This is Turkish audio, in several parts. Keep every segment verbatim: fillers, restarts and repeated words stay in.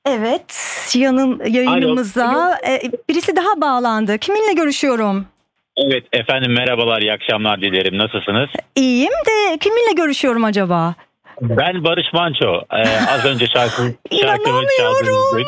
Evet, yanım Alo. yayınımıza e, birisi daha bağlandı. Kiminle görüşüyorum? Evet efendim, merhabalar, iyi akşamlar dilerim. Nasılsınız? İyiyim de kiminle görüşüyorum acaba? Ben Barış Manço. Ee, az önce şarkı, şarkımı çaldınız. İnanamıyorum.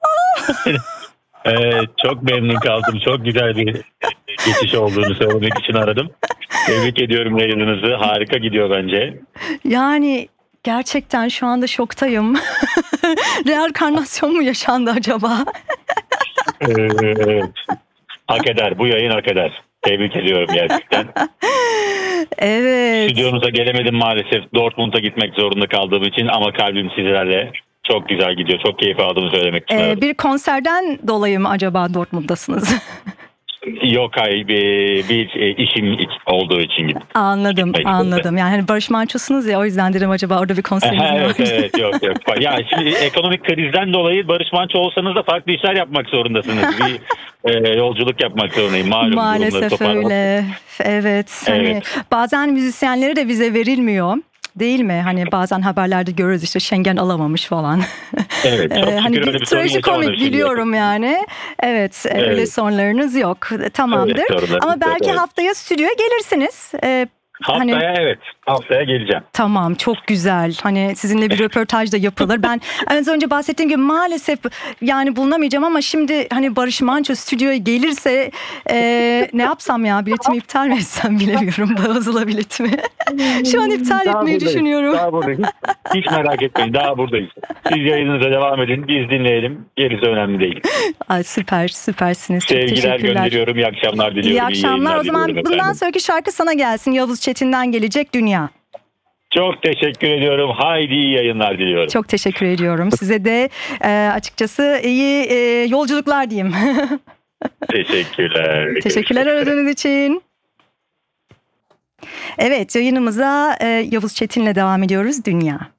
Ee, çok memnun kaldım. Çok güzel bir geçiş olduğunu söylemek için aradım. Tebrik ediyorum yayınınızı. Harika gidiyor bence. Yani gerçekten şu anda şoktayım. Reenkarnasyon mu yaşandı acaba? Ee, evet. Hak eder. Bu yayın hak eder. Tebrik ediyorum gerçekten. Evet. Stüdyonuza gelemedim maalesef. Dortmund'a gitmek zorunda kaldığım için ama kalbim sizlerle. Çok güzel gidiyor. Çok keyif aldığımı söylemek için Ee, aradım. bir konserden dolayı mı acaba Dortmund'dasınız? Yok, hayır, bir, bir e, işim olduğu için gittim. Anladım, Gitmek anladım. istedim. Yani hani Barış Manço'sunuz ya, o yüzden dedim acaba orada bir konseriniz mi evet var? evet yok yok. Ya şimdi ekonomik krizden dolayı Barış Manço olsanız da farklı işler yapmak zorundasınız. Bir e, yolculuk yapmak zorundayım. Malum durumları Maalesef toparlamak. öyle. Evet. Hani Evet. bazen müzisyenlere de vize verilmiyor. Değil mi? Hani bazen haberlerde görürüz işte Schengen alamamış falan. Evet, çok Ee, şükür hani öyle bir bir sorun yaşamadım trajikomik şimdiye biliyorum yani. Evet, Evet. öyle sorunlarınız yok. Tamamdır. Evet, sorunlarımız Ama yok, belki evet. haftaya stüdyoya gelirsiniz. Ee, Haftaya hani evet. Haftaya geleceğim. Tamam, çok güzel. Hani sizinle bir röportaj da yapılır. Ben az önce bahsettiğim gibi maalesef yani bulunamayacağım ama şimdi hani Barış Manço stüdyoya gelirse e, ne yapsam ya, biletimi iptal mi etsem bilemiyorum. Bozula biletimi. Şu an iptal Daha etmeyi buradayız. düşünüyorum. Daha buradayız. Hiç merak etmeyin. Daha buradayız. Siz yayınınıza devam edin. Biz dinleyelim. Gerisi önemli değil. Ay, süper, süpersiniz. Çok Sevgiler teşekkürler. gönderiyorum. İyi akşamlar diliyorum. İyi akşamlar. yayınlar O zaman diliyorum bundan efendim. sonraki şarkı sana gelsin. Yavuz Çetin'den gelecek Dünya. Çok teşekkür ediyorum. Haydi iyi yayınlar diliyorum. Çok teşekkür ediyorum. Size de e, açıkçası iyi e, yolculuklar diyeyim. Teşekkürler. Teşekkürler aradığınız için. Evet, yayınımıza e, Yavuz Çetin'le devam ediyoruz. Dünya.